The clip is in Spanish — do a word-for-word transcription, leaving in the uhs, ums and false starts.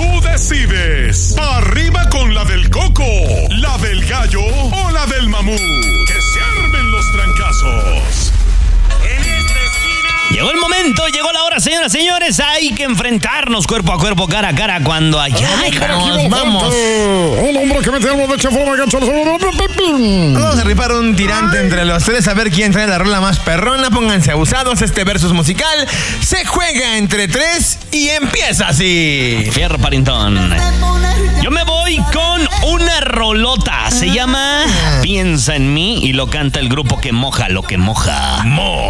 Tú decides. Pa' arriba con la del Coco, la del Gallo o la del Mamut. Que se armen los trancazos. En esta esquina. Llegó el momento, llegó la hora, señoras y señores. Hay que enfrentarnos cuerpo a cuerpo, cara a cara, cuando allá nos vamos. Un hombre que mete algo de chafón, gancho. Vamos a ripar un tirante entre los tres a ver quién trae la rola más perrona. Pónganse abusados, este versus musical se juega entre tres y empieza así. Fierro Parintón. Yo me voy con una rolota. Se llama Piensa en mí y lo canta el grupo que moja lo que moja. Moja.